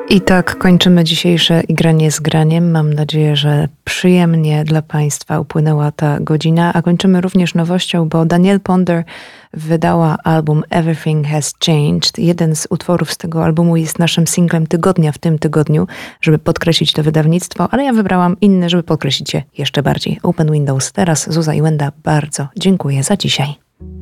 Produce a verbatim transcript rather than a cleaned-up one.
I tak kończymy dzisiejsze Igranie z Graniem. Mam nadzieję, że przyjemnie dla Państwa upłynęła ta godzina, a kończymy również nowością, bo Danielle Ponder wydała album Everything Has Changed. Jeden z utworów z tego albumu jest naszym singlem tygodnia w tym tygodniu, żeby podkreślić to wydawnictwo, ale ja wybrałam inny, żeby podkreślić je jeszcze bardziej. Open Windows. Teraz Zuza i Łęda, bardzo dziękuję za dzisiaj.